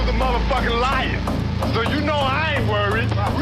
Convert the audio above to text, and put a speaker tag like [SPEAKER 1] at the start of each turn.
[SPEAKER 1] was a motherfucking liar. So you know I ain't worried.